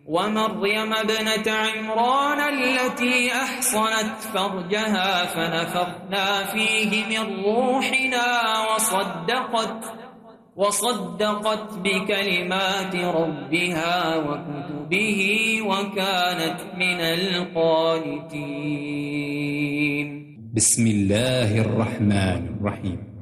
ومريم ابنة عمران التي أحصنت فرجها فنفخنا فيه من روحنا وصدقت بكلمات ربها وكتبه وكانت من القانتين. بسم الله الرحمن الرحيم.